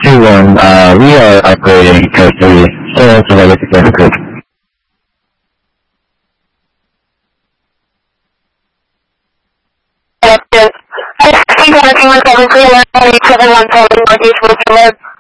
2-1, we are operating code 3, so related to group. I think working with 731 Northeast Wilson Road.